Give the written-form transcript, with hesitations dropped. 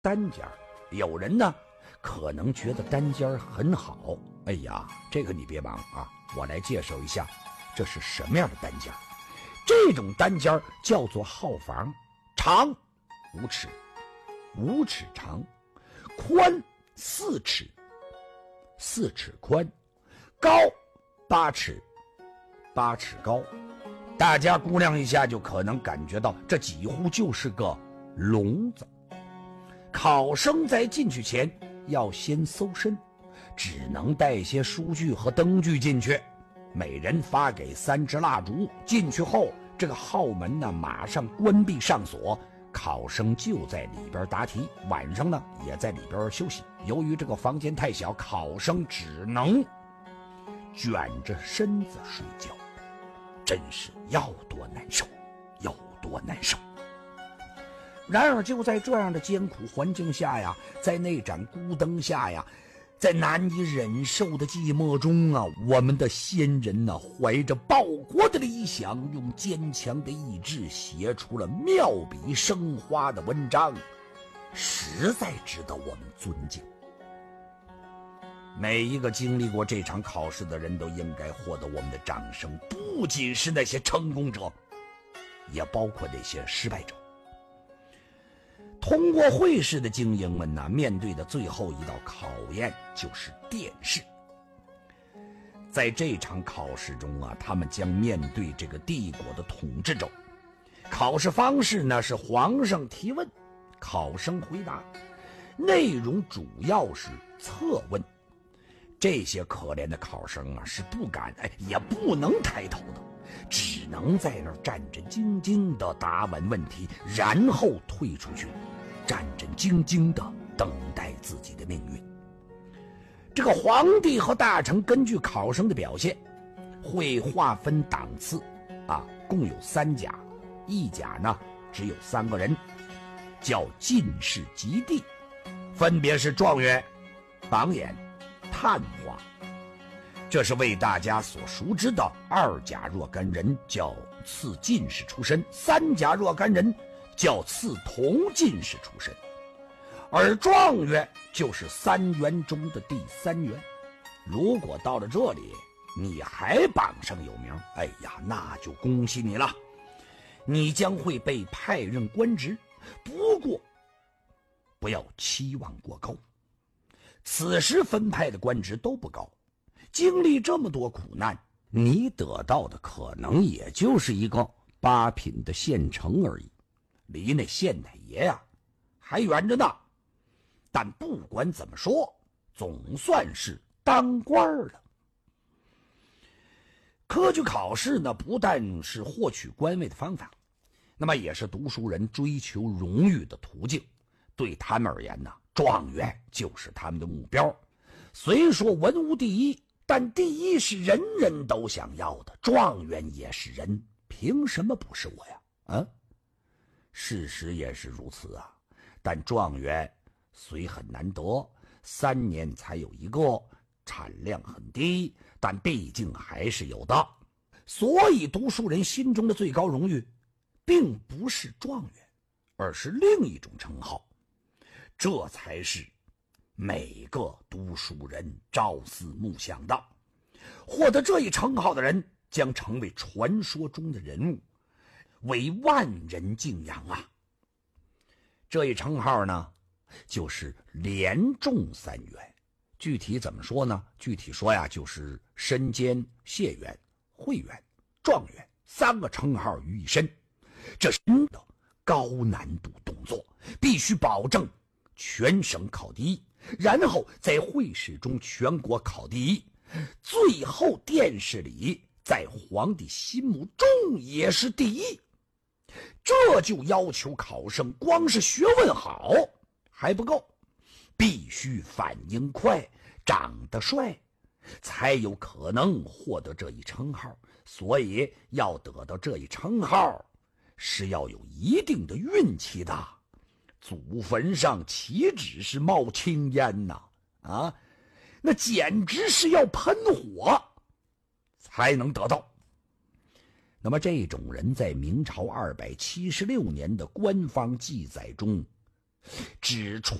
单间。有人呢可能觉得单间很好，哎呀，这个你别忙啊，我来介绍一下这是什么样的单间。这种单间叫做号房，长5尺，5尺长，宽4尺，4尺宽，高8尺，8尺高。大家估量一下就可能感觉到这几乎就是个笼子。考生在进去前要先搜身，只能带些书具和灯具进去，每人发给3支蜡烛。进去后，这个号门呢马上关闭上锁，考生就在里边答题，晚上呢也在里边休息。由于这个房间太小，考生只能卷着身子睡觉，真是要多难受有多难受。然而就在这样的艰苦环境下呀，在那盏孤灯下呀，在难以忍受的寂寞中啊，我们的先人呢，怀着报国的理想，用坚强的意志写出了妙笔生花的文章，实在值得我们尊敬。每一个经历过这场考试的人都应该获得我们的掌声，不仅是那些成功者，也包括那些失败者。通过会试的精英们呢，面对的最后一道考验就是殿试。在这场考试中啊，他们将面对这个帝国的统治者。考试方式呢是皇上提问，考生回答，内容主要是测问。这些可怜的考生啊，是不敢也不能抬头的，只能在那儿战战兢兢地答完问题，然后退出去，战战兢兢地等待自己的命运。这个皇帝和大臣根据考生的表现，会划分档次啊，共有3甲，一甲呢只有3个人，叫进士及第，分别是状元、榜眼、探花。这是为大家所熟知的2甲若干人叫次进士出身，3甲若干人叫次同进士出身，而状元就是3员中的第3员。如果到了这里你还榜上有名，哎呀，那就恭喜你了，你将会被派任官职，不过不要期望过高。此时分派的官职都不高，经历这么多苦难，你得到的可能也就是一个8品的县丞而已，离那县太爷呀还远着呢。但不管怎么说，总算是当官了。科举考试呢，不但是获取官位的方法，那么也是读书人追求荣誉的途径。对他们而言呢，状元就是他们的目标。虽说文无第一，但第一是人人都想要的，状元也是人，凭什么不是我呀？事实也是如此啊。但状元虽很难得，3年才有一个，产量很低，但毕竟还是有的。所以读书人心中的最高荣誉并不是状元，而是另一种称号，这才是每个读书人朝思暮想的。获得这一称号的人将成为传说中的人物，为万人敬仰啊。这一称号呢，就是连中3元。具体怎么说呢？具体说呀，就是身兼解元、会元、状元3个称号于一身。这是的高难度动作，必须保证全省考第一，然后在会试中全国考第一，最后殿试里在皇帝心目中也是第一。这就要求考生光是学问好还不够，必须反应快，长得帅，才有可能获得这一称号。所以要得到这一称号是要有一定的运气的。祖坟上岂止是冒青烟呐，那简直是要喷火才能得到。那么这种人在明朝276年的官方记载中只